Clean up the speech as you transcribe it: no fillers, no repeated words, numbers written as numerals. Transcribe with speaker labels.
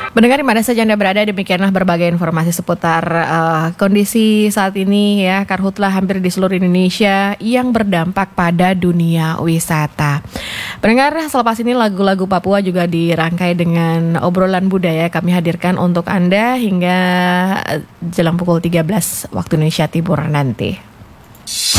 Speaker 1: Mendengar di mana saja Anda berada, demikianlah berbagai informasi seputar kondisi saat ini ya, karhutlah hampir di seluruh Indonesia yang berdampak pada dunia wisata. Mendengar selepas ini lagu-lagu Papua juga dirangkai dengan obrolan budaya kami hadirkan untuk Anda hingga jelang pukul 13 waktu Indonesia Timur nanti.